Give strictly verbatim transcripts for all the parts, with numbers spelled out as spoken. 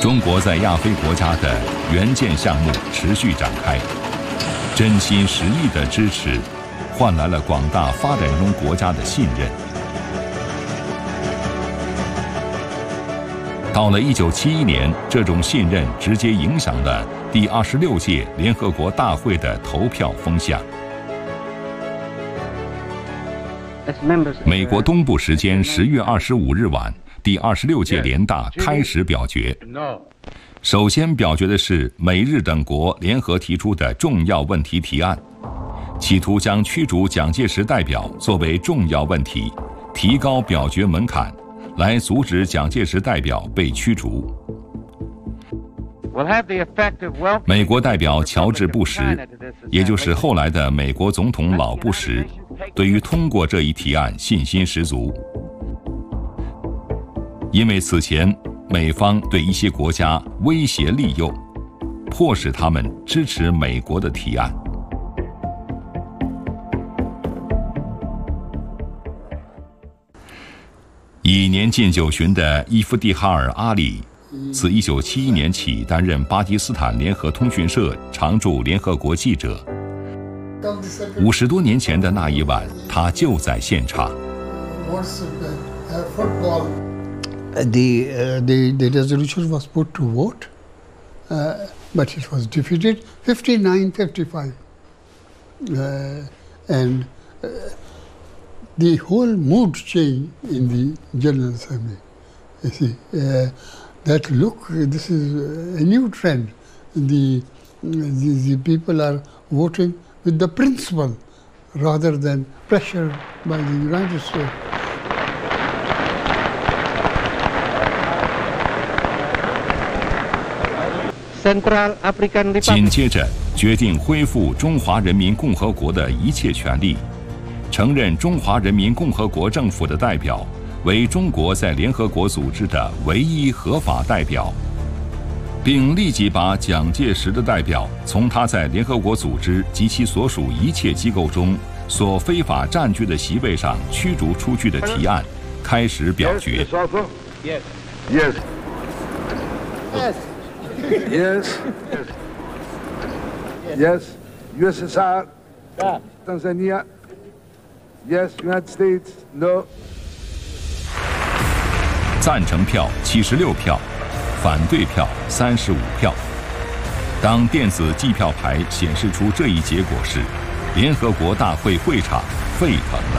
中国在亚非国家的援建项目持续展开，真心实意的支持，换来了广大发展中国家的信任。到了一九七一年，这种信任直接影响了第二十六届联合国大会的投票风向。美国东部时间十月二十五日晚，第二十六届联大开始表决。首先表决的是美日等国联合提出的重要问题提案，企图将驱逐蒋介石代表作为重要问题，提高表决门槛，来阻止蒋介石代表被驱逐。美国代表乔治·布什，也就是后来的美国总统老布什，对于通过这一提案信心十足，因为此前美方对一些国家威胁利诱，迫使他们支持美国的提案。已年近九旬的伊夫蒂哈尔·阿里，自一九七一年起担任巴基斯坦联合通讯社常驻联合国记者。五十多年前的那一晚，他就在现场。 The, uh, the, the resolution was put to vote, uh, but it was defeated fifty-nine fifty-five. Uh, and uh, the whole mood changed in the General Assembly. You see, uh, that look, this is a new trend. The, the, the people are voting with the principle rather than pressure by the United States. 紧接着，决定恢复中华人民共和国的一切权利，承认中华人民共和国政府的代表为中国在联合国组织的唯一合法代表，并立即把蒋介石的代表从他在联合国组织及其所属一切机构中所非法占据的席位上驱逐出去的提案开始表决。 Yes. Yes. Yes. Yes. Yes. U S S R. Tanzania. Yes. United States. No. 赞成票七十六票，反对票三十五票。当电子计票牌显示出这一结果时，联合国大会会场沸腾了。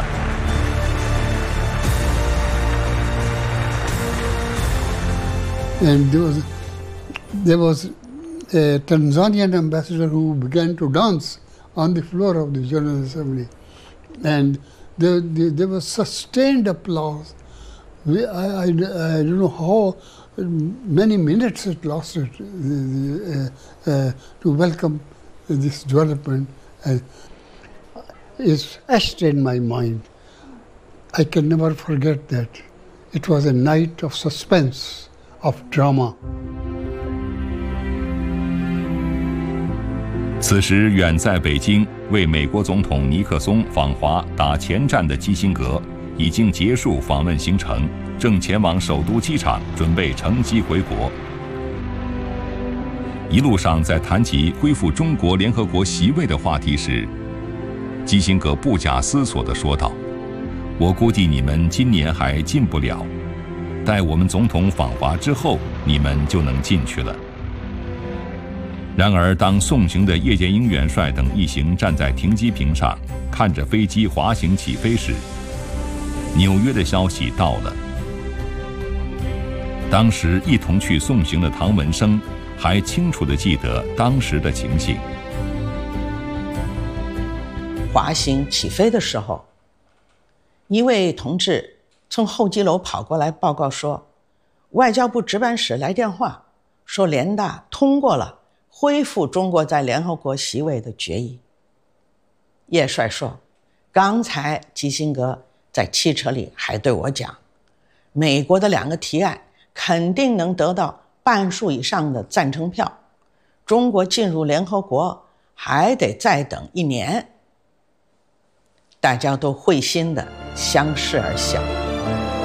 And there was, there was a Tanzanian ambassador who began to dance on the floor of the General Assembly. And there, there, there was sustained applause. We, I, I, I don't know how many minutes it lasted uh, uh, to welcome this development. And it's etched in my mind. I can never forget that. It was a night of suspense, of drama. 此时，远在北京为美国总统尼克松访华打前站的基辛格已经结束访问行程，正前往首都机场准备乘机回国。一路上，在谈及恢复中国联合国席位的话题时，基辛格不假思索地说道：“我估计你们今年还进不了，待我们总统访华之后，你们就能进去了。”然而，当送行的叶剑英元帅等一行站在停机坪上，看着飞机滑行起飞时，纽约的消息到了。当时一同去送行的唐文生还清楚地记得当时的情形。 滑行起飞的时候，一位同志从候机楼跑过来报告说，外交部值班室来电话说联大通过了恢复中国在联合国席位的决议。叶帅说，刚才基辛格在汽车里还对我讲，美国的两个提案肯定能得到半数以上的赞成票，中国进入联合国还得再等一年。大家都会心地相视而笑。